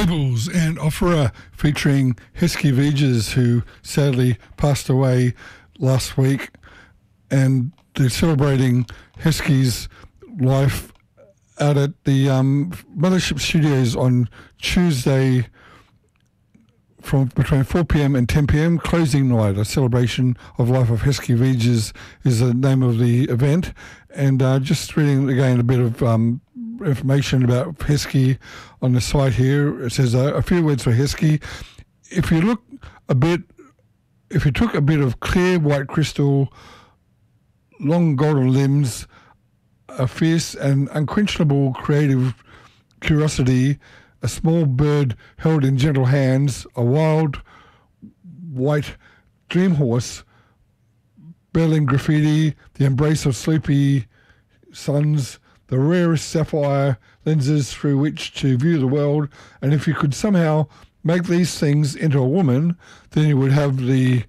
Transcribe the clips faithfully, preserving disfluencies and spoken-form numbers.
Fables and Opera featuring Heskey Veges, who sadly passed away last week, and they're celebrating Heskey's life out at the um, Mothership Studios on Tuesday from between four p.m. and ten p.m. Closing night, a celebration of life of Heskey Veges is the name of the event. And uh, just reading again a bit of um, information about Heskey on the site here. It says uh, a few words for Heskey. If you look a bit, if you took a bit of clear white crystal, long golden limbs, a fierce and unquenchable creative curiosity, a small bird held in gentle hands, a wild white dream horse, Berlin graffiti, the embrace of sleepy suns, the rarest sapphire lenses through which to view the world, and if you could somehow make these things into a woman, then you would have the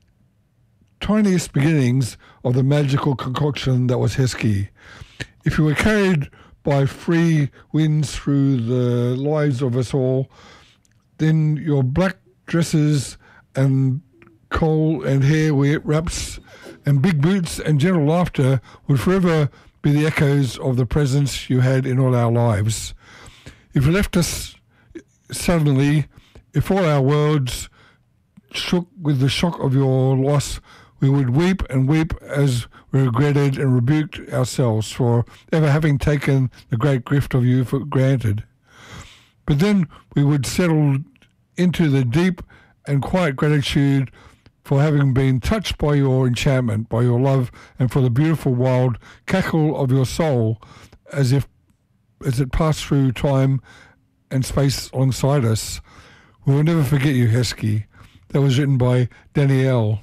tiniest beginnings of the magical concoction that was Heskey. If you were carried by free winds through the lives of us all, then your black dresses and coal and hair wraps and big boots and gentle laughter would forever be the echoes of the presence you had in all our lives. If you left us suddenly, if all our worlds shook with the shock of your loss, we would weep and weep as we regretted and rebuked ourselves for ever having taken the great gift of you for granted. But then we would settle into the deep and quiet gratitude for having been touched by your enchantment, by your love, and for the beautiful wild cackle of your soul as if as it passed through time and space alongside us. We will never forget you, Heskey. That was written by Danielle.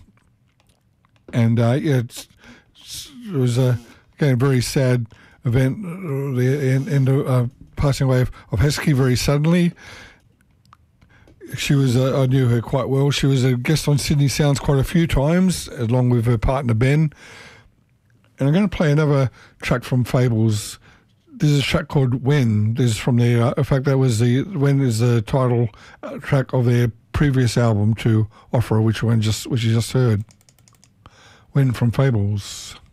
And uh, yeah, it's, it's, it was a again, a very sad event, uh, the end, end of, uh, passing away of, of Heskey very suddenly. She was, uh, I knew her quite well. She was a guest on Sydney Sounds quite a few times, along with her partner Ben. And I'm going to play another track from Fables. This is a track called When. This is from the, uh, in fact, that was the, When is the title uh, track of their previous album to Opera, which one just, which you just heard. When from Fables.